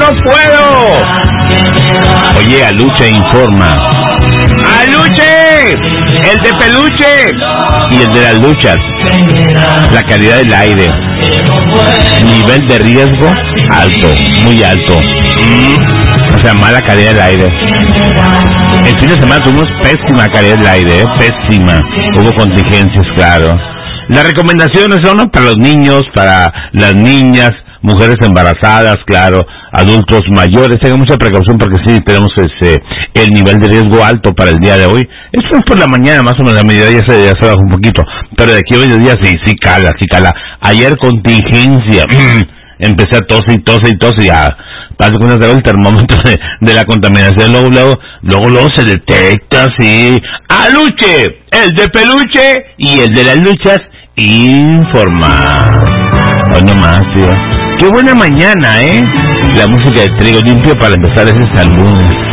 no puedo. Oye, Aluche informa. ¡Aluche! El de peluche y el de las luchas. La calidad del aire. Nivel de riesgo alto, muy alto. O sea, mala calidad del aire. El fin de semana tuvimos pésima calidad del aire, pésima. Hubo contingencias, claro. Las recomendaciones son para los niños, para las niñas, mujeres embarazadas, claro, adultos mayores. Tengan mucha precaución porque sí tenemos el nivel de riesgo alto para el día de hoy. Esto es por la mañana, más o menos, a mediodía ya se baja un poquito. Pero de aquí a hoy en día sí cala. Ayer contingencia. Empecé a toser y ya. Pasa con el termómetro de la contaminación, luego se detecta, sí. Aluche, el de peluche y el de las luchas, informar. Hoy nomás, tío. Qué buena mañana, La música de Trigo Limpio para empezar ese lunes.